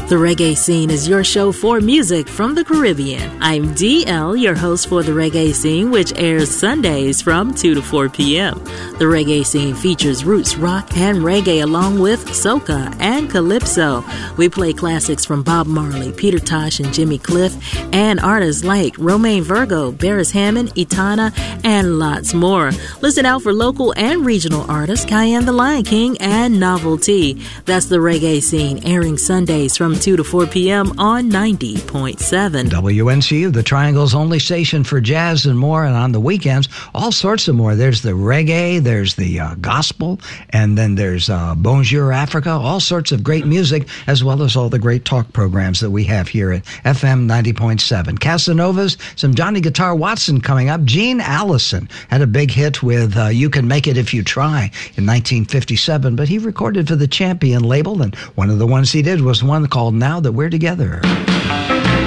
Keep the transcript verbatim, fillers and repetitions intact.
The Reggae Scene is your show for music from the Caribbean. I'm D L, your host for The Reggae Scene, which airs Sundays from two to four p.m. The Reggae Scene features roots, rock, and reggae along with soca and calypso. We play classics from Bob Marley, Peter Tosh, and Jimmy Cliff, and artists like Romain Virgo, Beres Hammond, Etana, and lots more. Listen out for local and regional artists, Cayenne the Lion King, and Novelty. That's The Reggae Scene, airing Sundays from two to four p.m. on ninety point seven. W N C U, the Triangle's only station for jazz and more, and on the weekends, all sorts of more. There's the reggae, there's the uh, gospel, and then there's uh, Bonjour Africa, all sorts of great music, as well as all the great talk programs that we have here at F M ninety point seven. Casanovas, some Johnny Guitar Watson coming up. Gene Allison had a big hit with uh, You Can Make It If You Try in nineteen fifty-seven, but he recorded for the Champion label, and one of the ones he did was one called Now That We're Together.